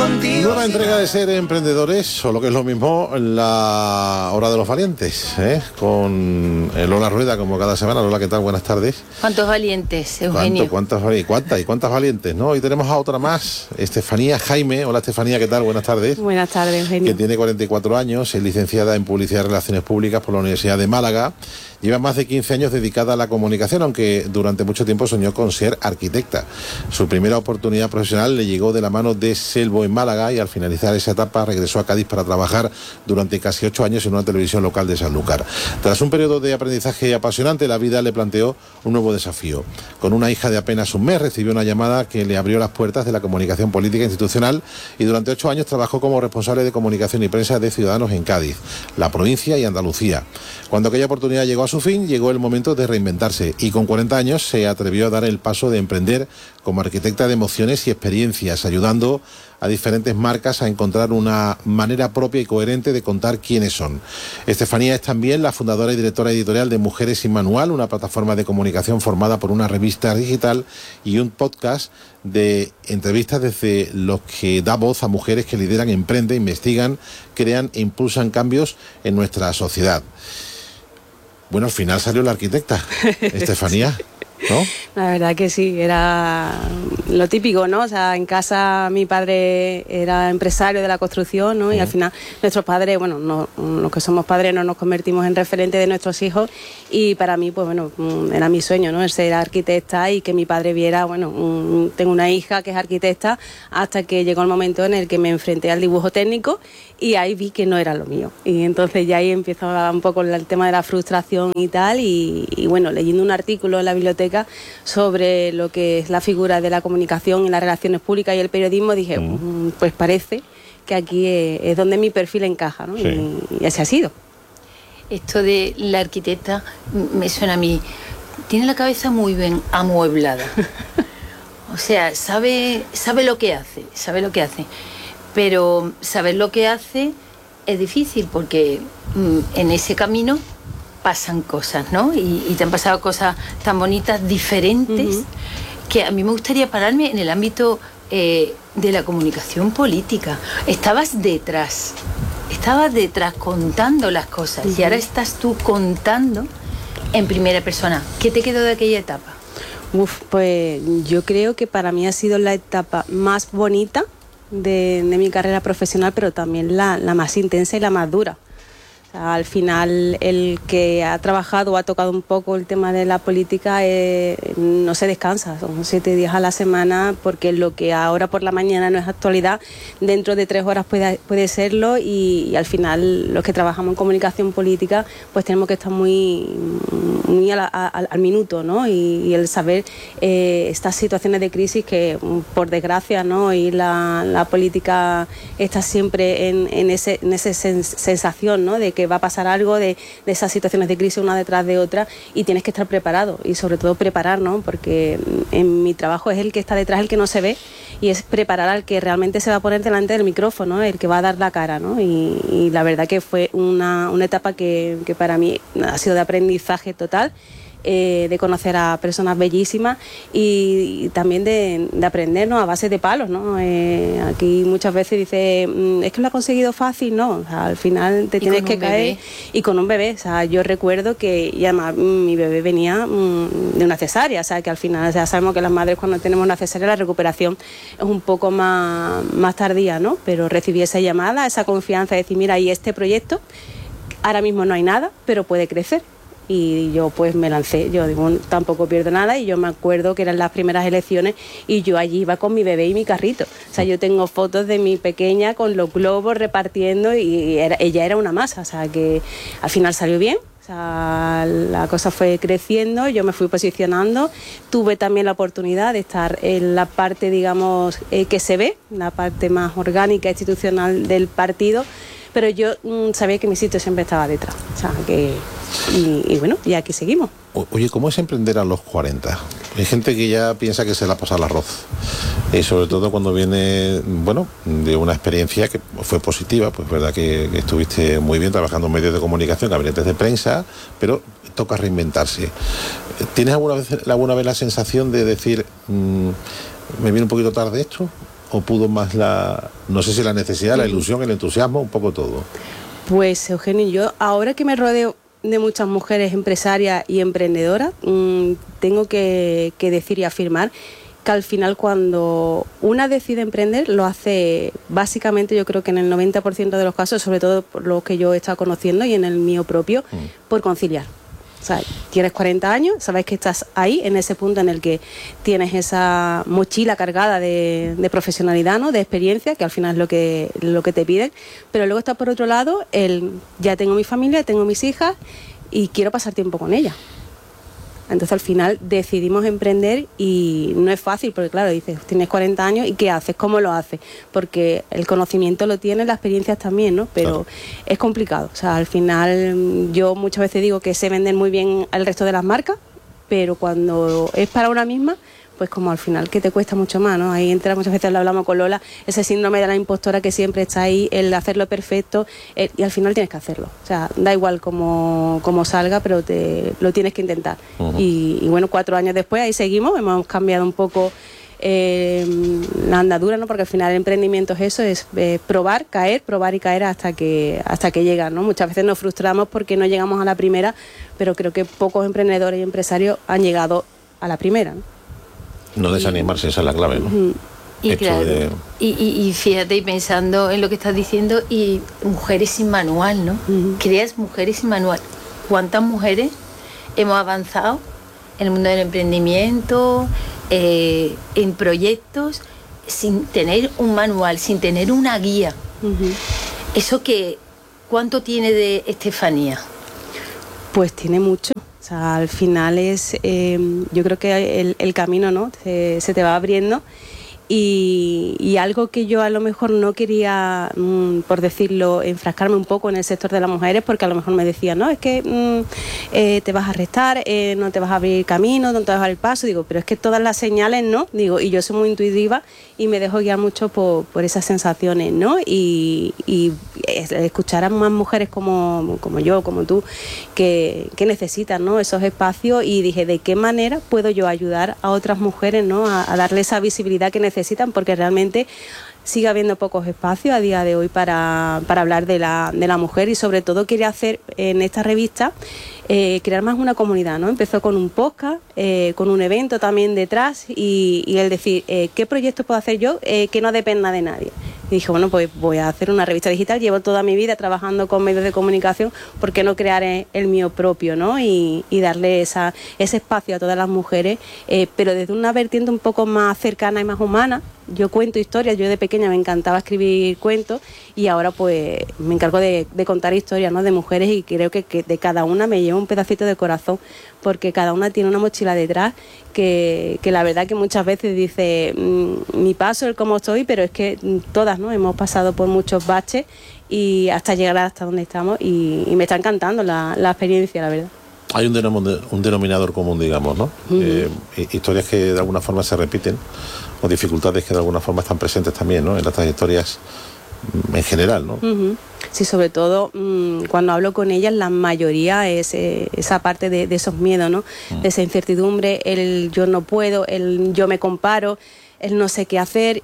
contigo. Nueva entrega de Ser Emprendedores, o lo que es lo mismo, la Hora de los Valientes, con Lola Rueda, como cada semana. Lola, ¿qué tal? Buenas tardes. ¿Cuántos valientes, Eugenio? ¿Cuántas valientes, no? Y tenemos a otra más, Estefanía Jaime. Hola, Estefanía, ¿qué tal? Buenas tardes. Buenas tardes, Eugenio. Que tiene 44 años, es licenciada en Publicidad y Relaciones Públicas por la Universidad de Málaga. Lleva más de 15 años dedicada a la comunicación, aunque durante mucho tiempo soñó con ser arquitecta. Su primera oportunidad profesional le llegó de la mano de Selvo en Málaga, y al finalizar esa etapa regresó a Cádiz para trabajar durante casi 8 años en una televisión local de Sanlúcar. Tras un periodo de aprendizaje apasionante, la vida le planteó un nuevo desafío. Con una hija de apenas un mes, recibió una llamada que le abrió las puertas de la comunicación política institucional, y durante 8 años trabajó como responsable de comunicación y prensa de Ciudadanos en Cádiz, la provincia y Andalucía. Cuando aquella oportunidad llegó a su fin, llegó el momento de reinventarse, y con 40 años se atrevió a dar el paso de emprender como arquitecta de emociones y experiencias, ayudando a diferentes marcas a encontrar una manera propia y coherente de contar quiénes son. Estefanía es también la fundadora y directora editorial de Mujeres Sin Manual, una plataforma de comunicación formada por una revista digital y un podcast de entrevistas desde los que da voz a mujeres que lideran, emprenden, investigan, crean e impulsan cambios en nuestra sociedad. Bueno, al final salió la arquitecta, Estefanía, ¿no? La verdad que sí, era lo típico, ¿no? O sea, en casa mi padre era empresario de la construcción, ¿no? Y al final nuestros padres, bueno, los que somos padres nos convertimos en referentes de nuestros hijos, y para mí, pues bueno, era mi sueño, ¿no? El ser arquitecta y que mi padre viera, bueno, tengo una hija que es arquitecta, hasta que llegó el momento en el que me enfrenté al dibujo técnico y ahí vi que no era lo mío. Y entonces ya ahí empezó un poco el tema de la frustración y tal, y bueno, leyendo un artículo en la biblioteca sobre lo que es la figura de la comunicación y las relaciones públicas y el periodismo, dije, pues parece que aquí es donde mi perfil encaja, ¿no? Sí. Y así ha sido. Esto de la arquitecta me suena a mí, tiene la cabeza muy bien amueblada. O sea, sabe lo que hace, pero saber lo que hace es difícil, porque en ese camino pasan cosas, ¿no? Y te han pasado cosas tan bonitas, diferentes, que a mí me gustaría pararme en el ámbito de la comunicación política. Estabas detrás contando las cosas, y ahora estás tú contando en primera persona. ¿Qué te quedó de aquella etapa? Pues yo creo que para mí ha sido la etapa más bonita de mi carrera profesional, pero también la más intensa y la más dura. O sea, al final, el que ha trabajado o ha tocado un poco el tema de la política no se descansa, son 7 días a la semana, porque lo que ahora por la mañana no es actualidad, dentro de 3 horas puede serlo, y al final los que trabajamos en comunicación política pues tenemos que estar muy al minuto, ¿no? Y el saber estas situaciones de crisis que, por desgracia, ¿no? Y la política está siempre en esa sensación, ¿no? De que va a pasar algo, de esas situaciones de crisis una detrás de otra, y tienes que estar preparado, y sobre todo preparar, ¿no? Porque en mi trabajo es el que está detrás, el que no se ve, y es preparar al que realmente se va a poner delante del micrófono, el que va a dar la cara, ¿no? Y la verdad que fue una etapa que para mí ha sido de aprendizaje total, de conocer a personas bellísimas, y también de aprendernos a base de palos, ¿no? Aquí muchas veces dice, es que lo ha conseguido fácil, no, o sea, al final te tienes que caer, y con un bebé. O sea, yo recuerdo que, y además mi bebé venía de una cesárea, o sea, que al final ya sabemos que las madres, cuando tenemos una cesárea, la recuperación es un poco más tardía, ¿no? Pero recibí esa llamada, esa confianza de decir, mira, y este proyecto, ahora mismo no hay nada, pero puede crecer. Y yo pues me lancé, yo digo, tampoco pierdo nada, y yo me acuerdo que eran las primeras elecciones y yo allí iba con mi bebé y mi carrito. O sea, yo tengo fotos de mi pequeña con los globos repartiendo, y ella era una masa, o sea, que al final salió bien. O sea, la cosa fue creciendo, yo me fui posicionando, tuve también la oportunidad de estar en la parte, digamos, que se ve, la parte más orgánica, institucional del partido, pero yo sabía que mi sitio siempre estaba detrás. O sea, que... Y bueno, y aquí seguimos. Oye, ¿cómo es emprender a los 40? Hay gente que ya piensa que se le ha pasado el arroz. Y sobre todo cuando viene, bueno, de una experiencia que fue positiva, pues verdad que estuviste muy bien trabajando en medios de comunicación, gabinetes de prensa, pero toca reinventarse. ¿Tienes alguna vez la sensación de decir, me viene un poquito tarde esto? o pudo más no sé si la necesidad, la ilusión, el entusiasmo, un poco todo? Pues Eugenio, yo ahora que me rodeo de muchas mujeres empresarias y emprendedoras, tengo que decir y afirmar que al final cuando una decide emprender lo hace básicamente, yo creo que en el 90% de los casos, sobre todo por lo que yo he estado conociendo y en el mío propio, por conciliar. O sea, tienes 40 años, sabes que estás ahí, en ese punto en el que tienes esa mochila cargada de profesionalidad, ¿no? De experiencia, que al final es lo que te piden, pero luego está por otro lado ya tengo mi familia, tengo mis hijas y quiero pasar tiempo con ellas. Entonces al final decidimos emprender y no es fácil porque claro, dices, tienes 40 años y ¿qué haces? ¿Cómo lo haces? Porque el conocimiento lo tienes, las experiencias también, ¿no? Pero es complicado. O sea, al final yo muchas veces digo que sé vender muy bien al resto de las marcas, pero cuando es para una misma, pues como al final que te cuesta mucho más, ¿no? Ahí entra, muchas veces lo hablamos con Lola, ese síndrome de la impostora que siempre está ahí, el hacerlo perfecto, y al final tienes que hacerlo. O sea, da igual cómo salga, pero lo tienes que intentar. Y bueno, 4 años después ahí seguimos, hemos cambiado un poco la andadura, ¿no? Porque al final el emprendimiento es eso, es probar y caer hasta que llegan, ¿no? Muchas veces nos frustramos porque no llegamos a la primera, pero creo que pocos emprendedores y empresarios han llegado a la primera, ¿no? No desanimarse, esa es la clave, ¿no? Y claro, y fíjate, y pensando en lo que estás diciendo, y mujeres sin manual, ¿no? Creas mujeres sin manual. ¿Cuántas mujeres hemos avanzado en el mundo del emprendimiento, en proyectos, sin tener un manual, sin tener una guía? ¿Eso cuánto tiene de Estefanía? Pues tiene mucho. O sea, al final yo creo que el camino, ¿no? Se te va abriendo y algo que yo a lo mejor no quería, por decirlo, enfrascarme un poco en el sector de las mujeres, porque a lo mejor me decían, no, es que te vas a restar, no te vas a abrir camino, no te vas a abrir paso. Digo, pero es que todas las señales, ¿no? Digo, y yo soy muy intuitiva y me dejo guiar mucho por esas sensaciones, ¿no? Y escuchar a más mujeres como yo, como tú, que necesitan, ¿no? Esos espacios, y dije, ¿de qué manera puedo yo ayudar a otras mujeres, ¿no? A darle esa visibilidad que necesitan, porque realmente sigue habiendo pocos espacios a día de hoy para hablar de la mujer, y sobre todo quería hacer en esta revista crear más una comunidad, ¿no? Empezó con un podcast, con un evento también detrás, y el decir, ¿qué proyecto puedo hacer yo que no dependa de nadie? Y dije, bueno, pues voy a hacer una revista digital, llevo toda mi vida trabajando con medios de comunicación, ¿por qué no crear el mío propio, ¿no? Y darle ese espacio a todas las mujeres, pero desde una vertiente un poco más cercana y más humana. Yo cuento historias, yo de pequeña me encantaba escribir cuentos y ahora pues me encargo de contar historias, ¿no? De mujeres, y creo que de cada una me llevo un pedacito de corazón, porque cada una tiene una mochila detrás que la verdad que muchas veces dice mi paso, el cómo estoy, pero es que todas, ¿no? Hemos pasado por muchos baches y hasta llegar hasta donde estamos, y me está encantando la experiencia, la verdad. Hay un denominador común, digamos, ¿no? Historias que de alguna forma se repiten, o dificultades que de alguna forma están presentes también, ¿no? En las trayectorias en general, ¿no? Sí, sobre todo cuando hablo con ellas, la mayoría es esa parte de esos miedos, ¿no? De esa incertidumbre, el yo no puedo, el yo me comparo, el no sé qué hacer,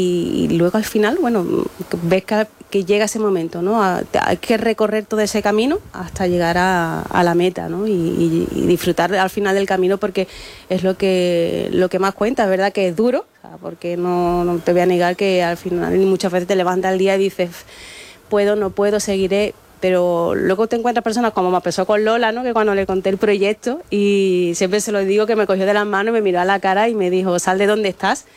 y luego al final, bueno, ves que llega ese momento, ¿no? Hay que recorrer todo ese camino hasta llegar a la meta, ¿no? Y disfrutar al final del camino, porque es lo que más cuenta. Es verdad que es duro, o sea, porque no te voy a negar que al final muchas veces te levantas el día y dices, puedo, no puedo, seguiré. Pero luego te encuentras personas como me pasó con Lola, ¿no? Que cuando le conté el proyecto, y siempre se lo digo, que me cogió de las manos, me miró a la cara y me dijo, sal de donde estás,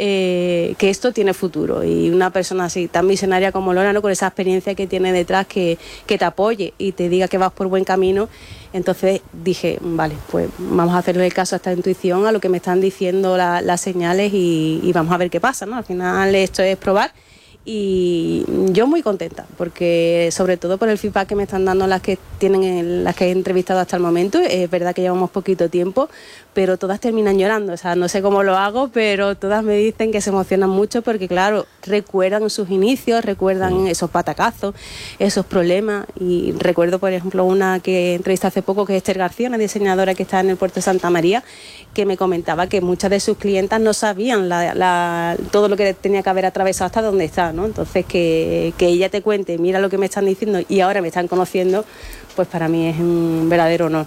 que esto tiene futuro. Y una persona así tan visionaria como Lola, ¿no? Con esa experiencia que tiene detrás, que te apoye y te diga que vas por buen camino. Entonces dije, vale, pues vamos a hacerle caso a esta intuición, a lo que me están diciendo las señales, y vamos a ver qué pasa, ¿no? Al final esto es probar Y yo muy contenta, porque sobre todo por el feedback que me están dando las que he entrevistado hasta el momento. Es verdad que llevamos poquito tiempo, pero todas terminan llorando. O sea, no sé cómo lo hago, pero todas me dicen que se emocionan mucho porque, claro, recuerdan sus inicios, recuerdan esos patacazos, esos problemas. Y recuerdo, por ejemplo, una que entrevisté hace poco, que es Esther García, una diseñadora que está en el puerto de Santa María, que me comentaba que muchas de sus clientas no sabían todo lo que tenía que haber atravesado hasta donde está, ¿no? Entonces, que ella te cuente, mira lo que me están diciendo y ahora me están conociendo, pues para mí es un verdadero honor.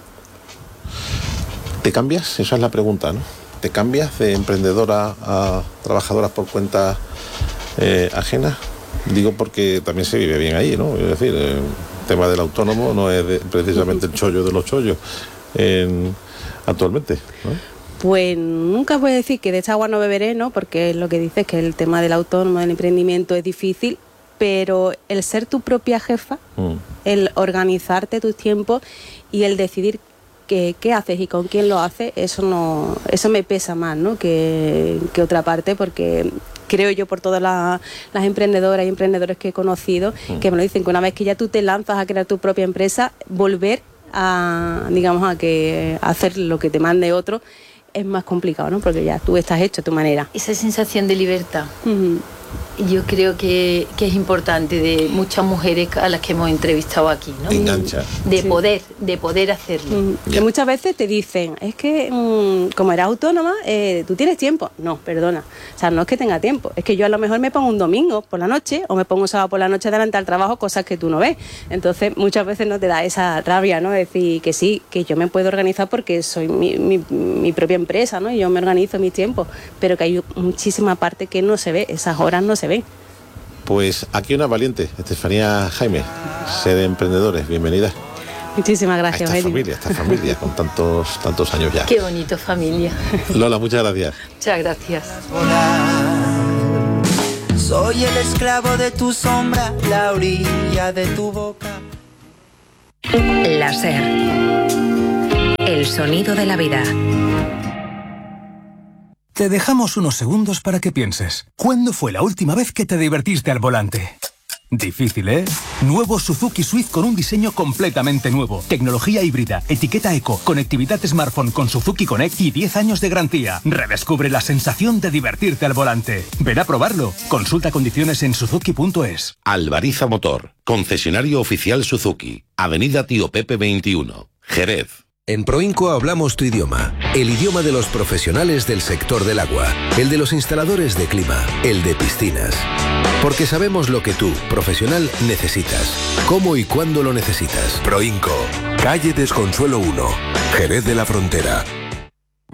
¿Te cambias? Esa es la pregunta, ¿no? ¿Te cambias de emprendedora a trabajadora por cuenta ajena? Digo porque también se vive bien ahí, ¿no? Es decir, el tema del autónomo no es precisamente el chollo de los chollos actualmente, ¿no? Pues nunca voy a decir que de esta agua no beberé, ¿no? Porque lo que dices es que el tema del autónomo, del emprendimiento es difícil, pero el ser tu propia jefa, el organizarte tus tiempos y el decidir qué haces y con quién lo haces, eso me pesa más, ¿no? que otra parte, porque creo yo, por todas las emprendedoras y emprendedores que he conocido, que me lo dicen, que una vez que ya tú te lanzas a crear tu propia empresa, volver a hacer lo que te mande otro es más complicado, ¿no? Porque ya tú estás hecho a tu manera. Esa sensación de libertad, yo creo que es importante de muchas mujeres a las que hemos entrevistado aquí, ¿no? Engancha. De poder hacerlo. Que muchas veces te dicen, es que como eres autónoma, tú tienes tiempo. No, perdona. O sea, no es que tenga tiempo, es que yo a lo mejor me pongo un domingo por la noche o me pongo un sábado por la noche delante al trabajo, cosas que tú no ves. Entonces, muchas veces no te da esa rabia, ¿no? Decir que sí, que yo me puedo organizar porque soy mi propia empresa, ¿no? Y yo me organizo mis tiempos, pero que hay muchísima parte que no se ve, esas horas no se ven. Pues aquí una valiente, Estefanía Jaime, sede Emprendedores, bienvenida. Muchísimas gracias, esta familia con tantos años ya. Qué bonito, familia. Lola, muchas gracias. Muchas gracias. Soy el esclavo de tu sombra, la orilla de tu boca. La SER, el sonido de la vida. Te dejamos unos segundos para que pienses. ¿Cuándo fue la última vez que te divertiste al volante? Difícil, ¿eh? Nuevo Suzuki Swift con un diseño completamente nuevo. Tecnología híbrida, etiqueta eco, conectividad smartphone con Suzuki Connect y 10 años de garantía. Redescubre la sensación de divertirte al volante. Ven a probarlo. Consulta condiciones en suzuki.es. Albariza Motor, concesionario oficial Suzuki. Avenida Tío Pepe 21, Jerez. En Proinco hablamos tu idioma, el idioma de los profesionales del sector del agua, el de los instaladores de clima, el de piscinas. Porque sabemos lo que tú, profesional, necesitas, cómo y cuándo lo necesitas. Proinco, calle Desconsuelo 1, Jerez de la Frontera.